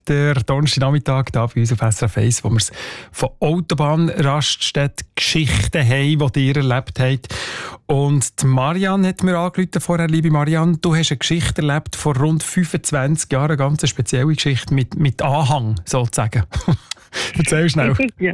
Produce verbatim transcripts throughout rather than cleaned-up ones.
Der Donnerstagnachmittag hier bei uns auf S R F eins, wo wir es von Autobahnraststätten-Geschichten haben, die ihr erlebt habt. Und die Marianne hat mir angerufen vorher. Liebe Marianne, du hast eine Geschichte erlebt vor rund fünfundzwanzig Jahren, eine ganz spezielle Geschichte mit, mit Anhang, sozusagen. Erzähl schnell. Ja.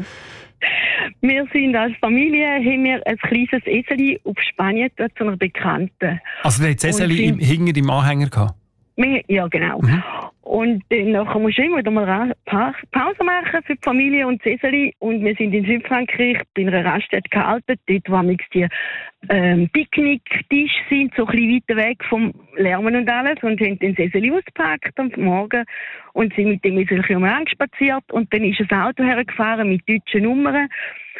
Wir sind als Familie, haben wir ein kleines Eseli auf Spanien zu einer Bekannten. Also ihr habt das Eseli im, hinter im Anhänger gehabt? Wir, ja, genau. Mhm. Und dann nachher musst du immer wieder mal pa- Pause machen für die Familie und das Eseli. Und wir sind in Südfrankreich bei einer Raststätte gehalten, dort wo die ähm, Picknicktische sind, so ein bisschen weiter weg vom Lärmen und alles. Und haben dann das Eseli ausgepackt am Morgen und sind mit dem Eseli umeinander spaziert. Und dann ist ein Auto hergefahren mit deutschen Nummern.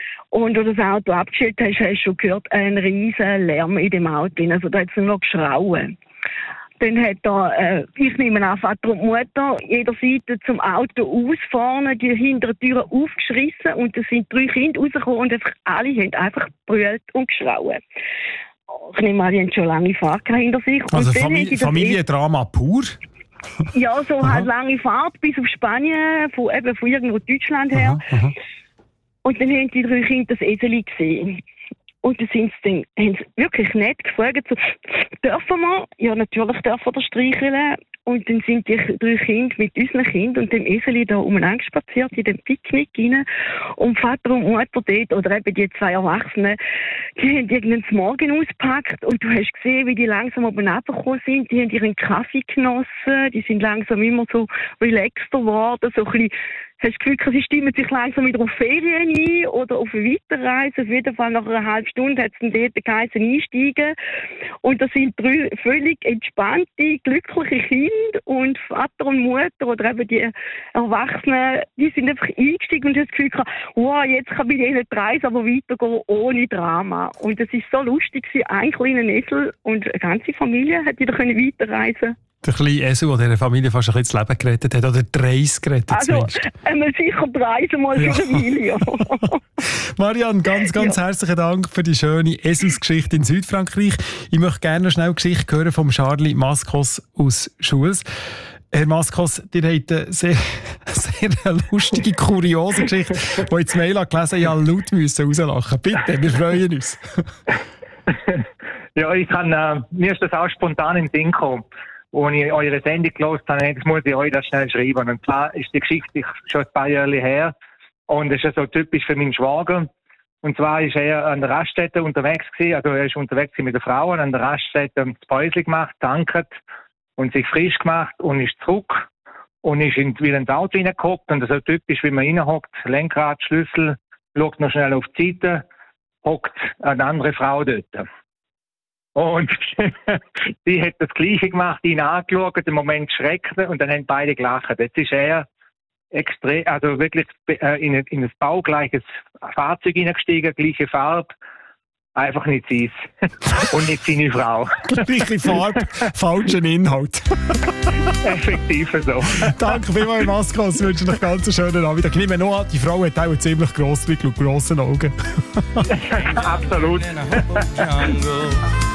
Und als das Auto abgestellt hast, hast du schon gehört, einen riesen Lärm in dem Auto. Also da hat es nur noch geschrauen. Dann hat da, äh, ich nehme an, Vater und Mutter jeder Seite zum Auto aus, vorne die hinteren Türen aufgeschrissen und da sind drei Kinder rausgekommen und einfach alle haben einfach brüllt und geschrauen. Ich nehme an, die haben schon lange Fahrt hinter sich. Also Famili- Familiendrama pur? Ja, so halt lange Fahrt bis auf Spanien, von, eben von irgendwo Deutschland her. Aha, aha. Und dann haben die drei Kinder das Eseli gesehen. Und dann sind sie dann, haben sie wirklich nett gefragt, so, dürfen wir? Ja, natürlich dürfen wir streicheln. Und dann sind die drei Kinder mit unseren Kindern und dem Eseli da umeinander spaziert in den Picknick rein. Und Vater und Mutter dort, oder eben die zwei Erwachsenen, die haben irgendeinen Morgen ausgepackt und du hast gesehen, wie die langsam oben runtergekommen sind. Die haben ihren Kaffee genossen, die sind langsam immer so relaxter geworden, so ein bisschen. Hast du das Gefühl, sie stimmen sich langsam wieder auf Ferien ein oder auf eine Weiterreise? Auf jeden Fall nach einer halben Stunde hat es dann dort geheißen, einsteigen. Und das sind drei völlig entspannte, glückliche Kinder und Vater und Mutter oder eben die Erwachsenen, die sind einfach eingestiegen und haben das Gefühl gehabt, wow, jetzt kann bei denen die Reise aber weitergehen ohne Drama. Und es war so lustig, ein kleiner Esel und eine ganze Familie hat wieder weiterreisen. Der kleine Esel, der dieser Familie fast ein bisschen das Leben gerettet hat, oder die Reise gerettet also, zumindest. Also, äh, sicher die Reise mal ja. für die Familie. Marianne, ganz, ganz ja. herzlichen Dank für die schöne Eselsgeschichte in Südfrankreich. Ich möchte gerne noch schnell eine Geschichte hören von Charlie Maskos aus Schulz. Herr Maskos, ihr habt eine sehr, sehr lustige, kuriose Geschichte, die ich in Mail gelesen habe, ich laut müssen rauslachen. Bitte, wir freuen uns. Ja, ich kann, äh, mir ist das auch spontan in den Sinn gekommen. Als ich eure Sendung gehört habe, das muss ich euch das schnell schreiben. Und zwar ist die Geschichte schon ein paar Jahre her. Und es ist ja so typisch für meinen Schwager. Und zwar ist er an der Raststätte unterwegs gewesen. Also er ist unterwegs mit der Frau an der Raststätte, das Päuschen gemacht, tanket und sich frisch gemacht und ist zurück. Und ist in, wieder ins Auto reingehockt. Und das ist so typisch, wie man reinhockt. Lenkrad, Schlüssel, schaut noch schnell auf die Seite, hockt eine andere Frau dort. Und sie hat das Gleiche gemacht, ihn angeschaut, im Moment schreckt und dann haben beide gelacht. Jetzt ist er extrem, also wirklich in ein, in ein baugleiches Fahrzeug hineingestiegen, gleiche Farbe, einfach nicht sie und nicht seine Frau. Gleiche Farbe, falschen Inhalt. Effektiv so. Danke vielmals, Maskos. Ich wünsche euch ganz einen schönen Abend. Ich nehme noch an, die Frau hat auch ziemlich grosse, grosse Augen. Absolut.